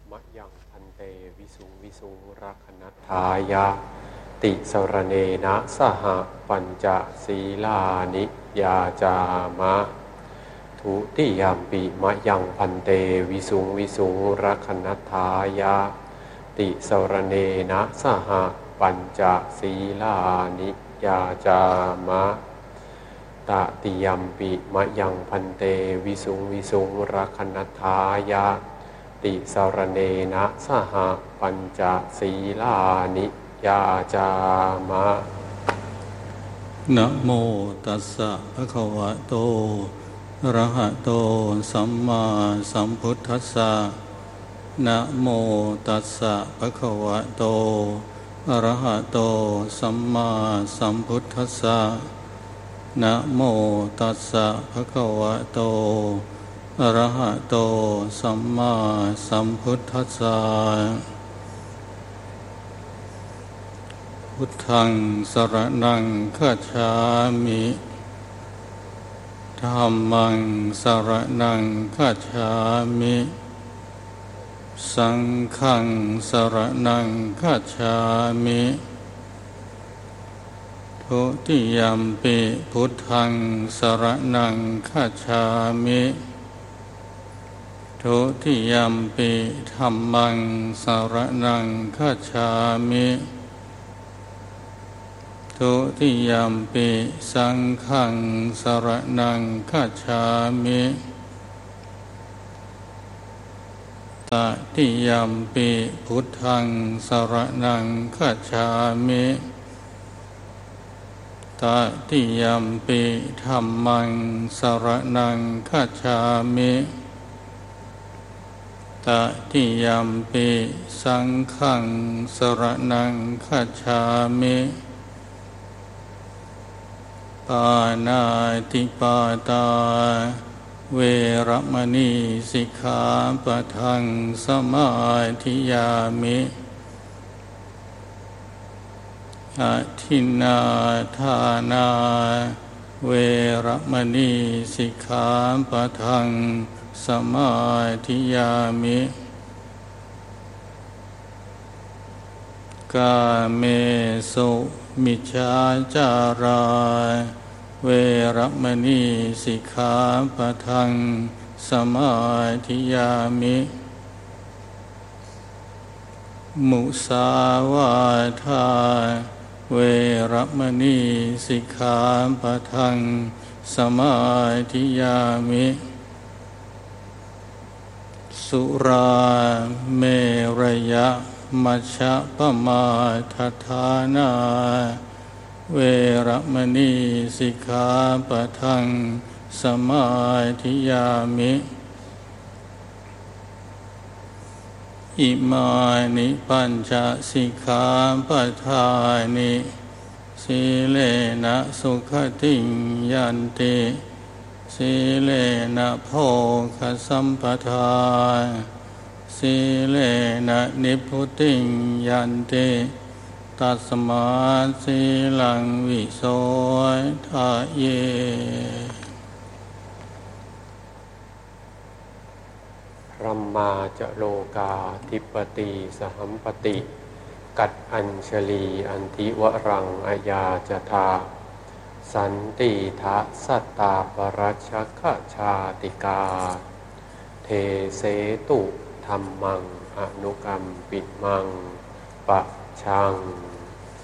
มะยังพันเตวิสุงวิสุงรักขณัฏฐายะติสรเนนะสหปัญจศีลานิยาจามะทุติยามปิมะยังพันเตวิสุงวิสุงรักขณัฏฐายะติสรเนนะสหปัญจศีลานิยาจามะตติยัมปิมะยังพันเตวิสุงวิสุงรักขณัฏฐายะติสรเนนะสหปัญจศีลานิยาจามะนะโมตัสสะภะคะวะโตอะระหะโตสัมมาสัมพุทธัสสะนะโมตัสสะภะคะวะโตอะระหะโตสัมมาสัมพุทธัสสะนะโมตัสสะภะคะวะโตอะระหะโตสัมมาสัมพุทธัสสะพุทธังสรณังคัจฉามิธัมมังสรณังคัจฉามิสังฆังสรณังคัจฉามิทุติยัมปิพุทธังสรณังคัจฉามิทุติยัมปิธัมมังสรณังคัจฉามิทุติยัมปิสังฆังสรณังคัจฉามิตติยัมปิพุทธังสรณังคัจฉามิตติยัมปิธัมมังสรณังคัจฉามิตติยัมปิสังฆังสรณังคัจฉามิปานาติปาตาเวรมณีสิกขาปะทังสมาธิยามิอะทินนาทานาเวรมณีสิกขาปะทังสมาธิยามิกาเมสุมิจฉาจาราเวรมณีสิกขาปะทังสมาธิยามิมุสาวาทาเวรมณีสิกขาปะทังสมาธิยามิสุราเมรยะมัชฌะปมาทฐานาเวรมณีสิกขาปะทังสมาธิยามิอิมานิปัญจสิกขาปทานิสีเลนะสุขติยันติสีเลนะโภคสัมปทาสีเลนะนิพพุติยันติตัสมาสีลังวิโสทะเยพรัมมาจโลกาธิปติสหัมปติกัดอัญชลีอันทิวรังอายาจทาสันติทะสัตตาปรัชชชาติกาเทเสตุธัมมังอนุกัมปิมังปะชัง